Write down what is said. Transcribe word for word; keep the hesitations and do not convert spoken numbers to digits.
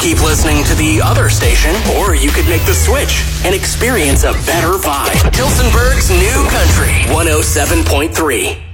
keep listening to the other station, or you could make the switch and experience a better vibe. Tilsonburg's New Country, one oh seven point three.